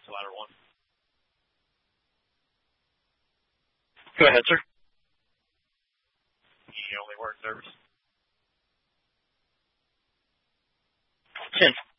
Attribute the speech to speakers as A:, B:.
A: to ladder one.
B: Go ahead, sir.
A: He only worked service.
B: 10.